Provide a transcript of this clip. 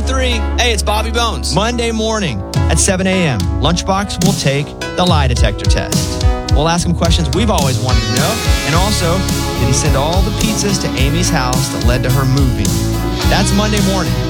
3. Hey, it's Bobby Bones. Monday morning at 7 a.m., Lunchbox will take the lie detector test. We'll ask him questions we've always wanted to know. And also, did he send all the pizzas to Amy's house that led to her moving? That's Monday morning.